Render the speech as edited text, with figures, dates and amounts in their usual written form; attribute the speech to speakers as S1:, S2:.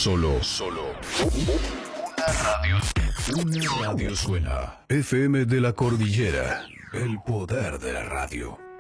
S1: Solo una radio. Una radio suena. FM de la Cordillera. El poder de la radio.